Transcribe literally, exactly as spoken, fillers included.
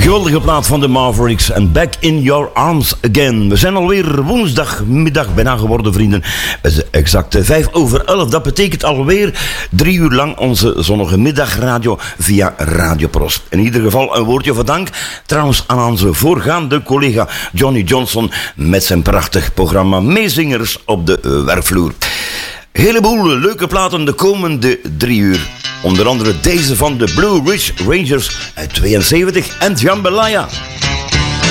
Geweldige plaat van de Mavericks en Back in Your Arms Again. We zijn alweer woensdagmiddag bijna geworden, vrienden. Het is exact vijf over elf. Dat betekent alweer drie uur lang onze zonnige middagradio via Radio Prost. In ieder geval een woordje van dank trouwens aan onze voorgaande collega Johnny Johnson met zijn prachtig programma Meezingers op de werkvloer. Heleboel leuke platen de komende drie uur. Onder andere deze van de Blue Ridge Rangers uit tweeënzeventig en Jambalaya.